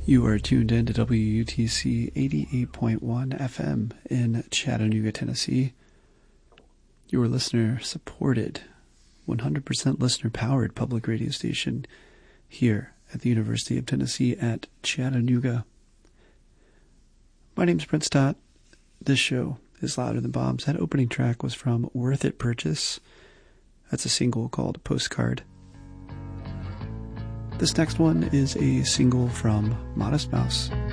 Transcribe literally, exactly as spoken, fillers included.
You are tuned in to W U T C eighty-eight point one F M in Chattanooga, Tennessee. Your listener-supported, one hundred percent listener-powered public radio station here at the University of Tennessee at Chattanooga. My name's Brent Stott. This show is Louder Than Bombs. That opening track was from Worth It Purchase. That's a single called Postcard. This next one is a single from Modest Mouse.